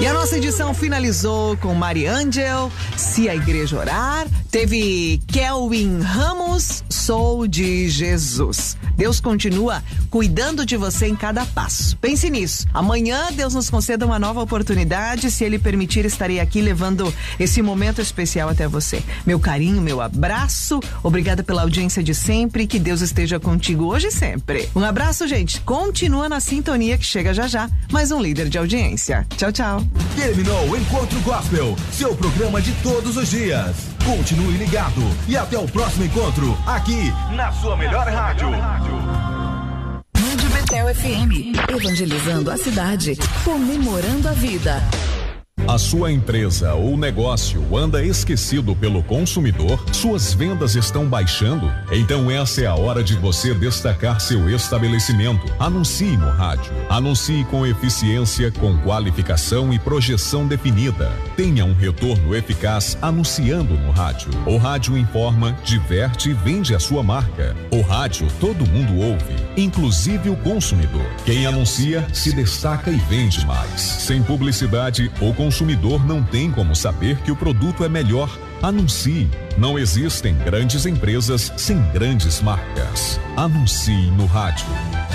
E a nossa edição finalizou com Mari Angel, Se a Igreja Orar, teve Kelvin Ramos, Sou de Jesus. Deus continua cuidando de você em cada passo. Pense nisso. Amanhã Deus nos conceda uma nova oportunidade. Se Ele permitir, estarei aqui levando esse momento especial até você. Meu carinho, meu abraço. Obrigada pela audiência de sempre. Que Deus esteja contigo hoje e sempre. Um abraço, gente. Continua na sintonia que chega já já. Mais um líder de audiência. Tchau, tchau. Terminou o Encontro Gospel, seu programa de todos os dias. Continue ligado e até o próximo encontro aqui na sua melhor rádio. Rádio Betel FM, evangelizando a cidade, comemorando a vida. A sua empresa ou negócio anda esquecido pelo consumidor? Suas vendas estão baixando? Então essa é a hora de você destacar seu estabelecimento. Anuncie no rádio. Anuncie com eficiência, com qualificação e projeção definida. Tenha um retorno eficaz anunciando no rádio. O rádio informa, diverte e vende a sua marca. O rádio todo mundo ouve, inclusive o consumidor. Quem anuncia se destaca e vende mais. Sem publicidade, o consumidor não tem como saber que o produto é melhor. Anuncie. Não existem grandes empresas sem grandes marcas. Anuncie no rádio.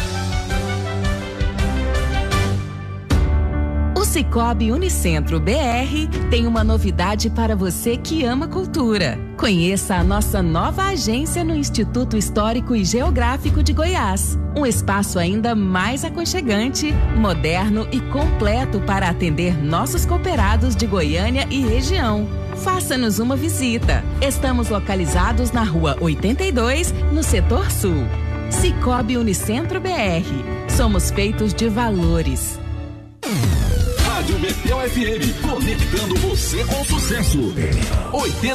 O Sicoob Unicentro BR tem uma novidade para você que ama cultura. Conheça a nossa nova agência no Instituto Histórico e Geográfico de Goiás. Um espaço ainda mais aconchegante, moderno e completo para atender nossos cooperados de Goiânia e região. Faça-nos uma visita. Estamos localizados na Rua 82, no Setor Sul. Sicoob Unicentro BR. Somos feitos de valores. Rádio Betel FM, conectando você com sucesso. 80